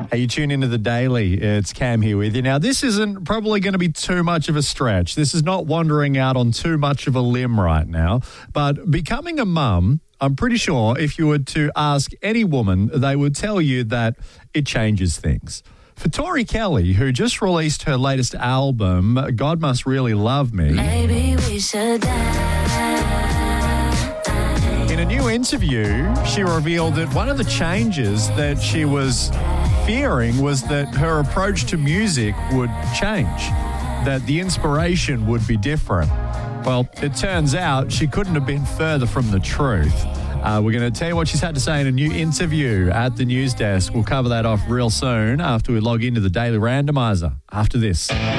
Hey, you tune into The Daily. It's Cam here with you. Now, this isn't probably going to be too much of a stretch. This is not wandering out on too much of a limb right now. But becoming a mum, I'm pretty sure if you were to ask any woman, they would tell you that it changes things. For Tori Kelly, who just released her latest album, God Must Really Love Me. Maybe we should In a new interview, she revealed that one of the changes that she was fearing was that her approach to music would change, that the inspiration would be different. Well, it turns out she couldn't have been further from the truth. We're going to tell you what she's had to say in a new interview at the news desk. We'll cover that off real soon after we log into the Daily Randomizer after this.